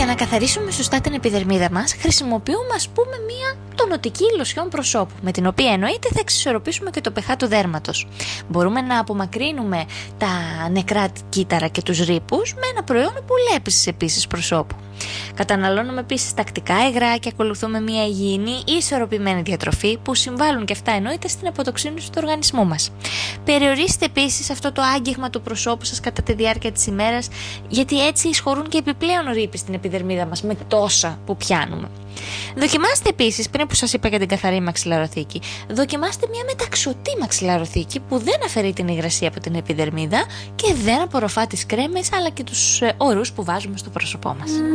Για να καθαρίσουμε σωστά την επιδερμίδα μας, χρησιμοποιούμε μία τονωτική λοσιόν προσώπου, με την οποία εννοείται θα εξισορροπήσουμε και το pH του δέρματος. Μπορούμε να απομακρύνουμε τα νεκρά κύτταρα και τους ρήπους με ένα προϊόν υπολέπισης επίσης προσώπου. Καταναλώνουμε επίσης τακτικά υγρά και ακολουθούμε μια υγιεινή ή ισορροπημένη διατροφή που συμβάλλουν και αυτά εννοείται στην αποτοξίνωση του οργανισμού μας. Περιορίστε επίσης αυτό το άγγιγμα του προσώπου σας κατά τη διάρκεια της ημέρας, γιατί έτσι εισχωρούν και επιπλέον ρήποι στην επιδερμίδα μας με τόσα που πιάνουμε. Δοκιμάστε επίσης, πριν που σας είπα για την καθαρή μαξιλαροθήκη, δοκιμάστε μια μεταξωτή μαξιλαροθήκη που δεν αφαιρεί την υγρασία από την επιδερμίδα και δεν απορροφά τις κρέμες αλλά και τους ορούς που βάζουμε στο πρόσωπό μας.